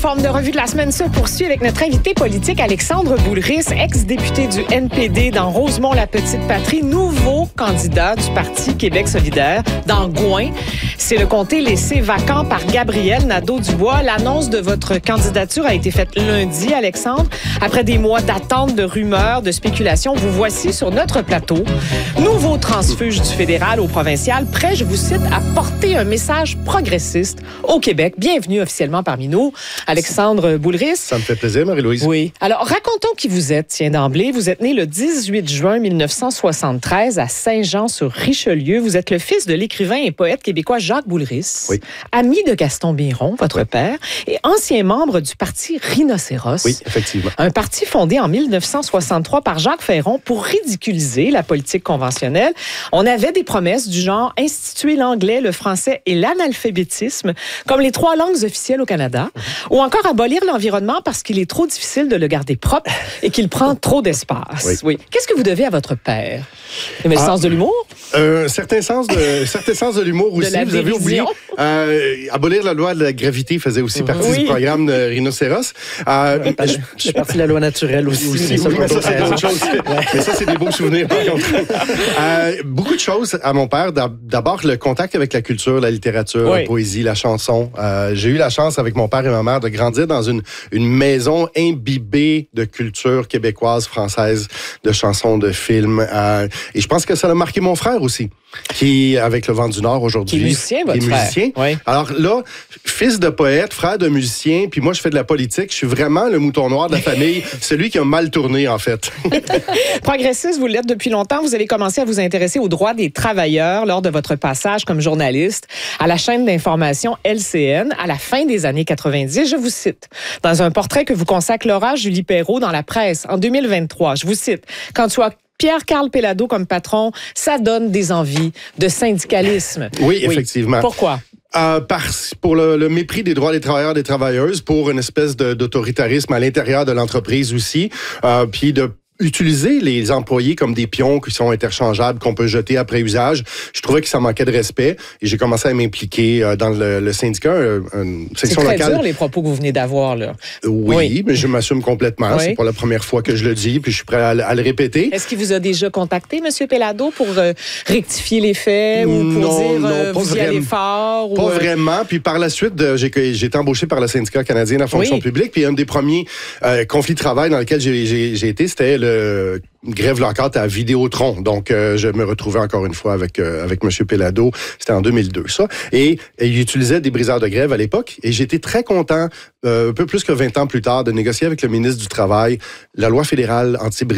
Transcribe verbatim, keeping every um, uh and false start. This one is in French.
forme de revue de la semaine se poursuit avec notre invité politique Alexandre Boulris, ex-député du N P D dans Rosemont-la-Petite-Patrie, nouveau candidat du Parti Québec solidaire dans Gouin. C'est le comté laissé vacant par Gabriel Nadeau-Dubois. L'annonce de votre candidature a été faite lundi, Alexandre. Après des mois d'attente, de rumeurs, de spéculations, vous voici sur notre plateau. Nouveau transfuge du fédéral au provincial, prêt, je vous cite, à porter un message progressiste au Québec. Bienvenue officiellement parmi nous, Alexandre Boulris. Ça me fait plaisir, Marie-Louise. Oui. Alors, racontons qui vous êtes, tiens, d'emblée. Vous êtes né le dix-huit juin mille neuf cent soixante-treize à Saint-Jean-sur-Richelieu. Vous êtes le fils de l'écrivain et poète québécois Jacques Boulris, oui. ami de Gaston Biron, votre oui. père, et ancien membre du parti Rhinocéros. Oui, effectivement. Un parti fondé en mille neuf cent soixante-trois par Jacques Ferron pour ridiculiser la politique conventionnelle. On avait des promesses du genre instituer l'anglais, le français et l'analphabétisme comme les trois langues officielles au Canada, ou encore abolir l'environnement parce qu'il est trop difficile de le garder propre et qu'il prend trop d'espace. Oui. Oui. Qu'est-ce que vous devez à votre père? Il avait le ah, sens de l'humour? Un certain sens de, certain sens de l'humour aussi. De vous avez oublié. Euh, abolir la loi de la gravité faisait aussi partie oui. du programme de Rhinocéros. Euh, oui, je, je suis partie de la loi naturelle aussi. aussi oui, mais ça, c'est d'autres choses. Mais ça, c'est des beaux souvenirs, par contre. Euh, beaucoup de choses à mon père. D'abord, le contact avec la culture, la littérature, oui. la poésie, la chanson. Euh, j'ai eu la chance, avec mon père et ma mère, de grandir dans une, une maison imbibée de culture québécoise, française, de chansons, de films. Euh, et je pense que ça a marqué mon frère aussi, qui, avec le Vent du Nord aujourd'hui, qui est musicien, votre qui est musicien. Oui. Alors là, fils de poète, frère de musicien, puis moi, je fais de la politique. Je suis vraiment le mouton noir de la famille, celui qui a mal tourné, en fait. Progressiste, vous l'êtes depuis longtemps. Vous avez commencé à vous intéresser aux droits des travailleurs lors de votre passage comme journaliste à la chaîne d'information L C N à la fin des années quatre-vingt-dix. Je vous cite, dans un portrait que vous consacre Laura Julie Perrault dans la presse en deux mille vingt-trois, je vous cite, « Quand tu as Pierre-Carl Péladeau comme patron, ça donne des envies de syndicalisme. » Oui, effectivement. Oui. Pourquoi? Euh, par, pour le, le mépris des droits des travailleurs et des travailleuses, pour une espèce de, d'autoritarisme à l'intérieur de l'entreprise aussi, euh, puis de utiliser les employés comme des pions qui sont interchangeables, qu'on peut jeter après usage. Je trouvais que ça manquait de respect et j'ai commencé à m'impliquer dans le, le syndicat, une section locale. C'est très dur, les propos que vous venez d'avoir, là. Oui, oui. mais je m'assume complètement. Oui. C'est pas la première fois que je le dis, puis je suis prêt à, à le répéter. Est-ce qu'il vous a déjà contacté, M. Péladeau, pour euh, rectifier les faits ou pour non, dire non, euh, pas vous y vraiment, allez fort? Pas ou, euh... vraiment. Puis par la suite, j'ai, j'ai été embauché par le syndicat canadien de la fonction oui. publique. Puis un des premiers euh, conflits de travail dans lesquels j'ai, j'ai, j'ai été, c'était le grève locale à Vidéotron. Donc, euh, je me retrouvais encore une fois avec euh, avec M. Péladeau. C'était en deux mille deux, ça. Et, et il utilisait des briseurs de grève à l'époque. Et j'étais très content, euh, un peu plus que vingt ans plus tard, de négocier avec le ministre du Travail la loi fédérale anti-briseur